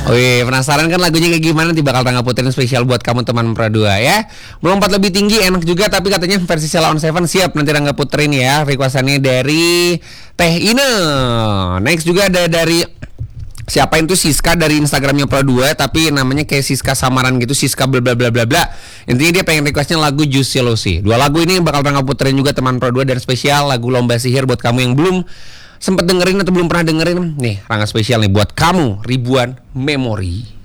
Wih, penasaran kan lagunya kayak gimana? Nanti bakal Rangga puterin spesial buat kamu teman Pro 2 ya. Melompat lebih tinggi enak juga, tapi katanya versi Sheila on Seven siap nanti Rangga puterin ya. Requestannya dari Teh Ine. Next juga ada dari siapa itu Siska dari Instagramnya Pro 2, tapi namanya kayak Siska samaran gitu, Siska bla bla bla bla bla. Intinya dia pengen requestnya lagu Juicy Lucy. Dua lagu ini bakal Rangga puterin juga teman Pro 2, dan spesial lagu Lomba Sihir buat kamu yang belum sempat dengerin atau belum pernah dengerin. Nih Rangga spesial nih buat kamu, Ribuan Memori.